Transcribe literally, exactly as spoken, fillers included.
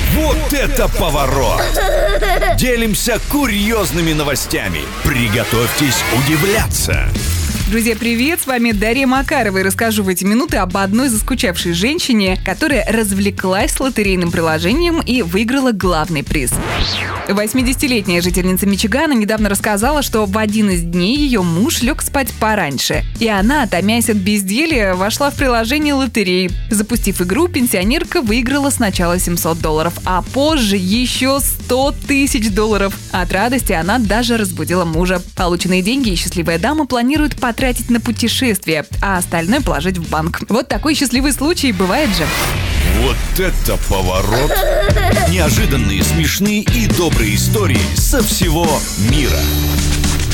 Вот это поворот! Делимся курьезными новостями. Приготовьтесь удивляться. Друзья, привет! С вами Дарья Макарова. И расскажу в эти минуты об одной заскучавшей женщине, которая развлеклась с лотерейным приложением и выиграла главный приз. восьмидесятилетняя жительница Мичигана недавно рассказала, что в один из дней ее муж лег спать пораньше. И она, томясь от безделья, вошла в приложение лотереи. Запустив игру, пенсионерка выиграла сначала семьсот долларов, а позже еще сто тысяч долларов. От радости она даже разбудила мужа. Полученные деньги счастливая дама планирует потратить на путешествие, а остальное положить в банк. Вот такой счастливый случай бывает же. Вот это поворот! Неожиданные, смешные и добрые истории со всего мира.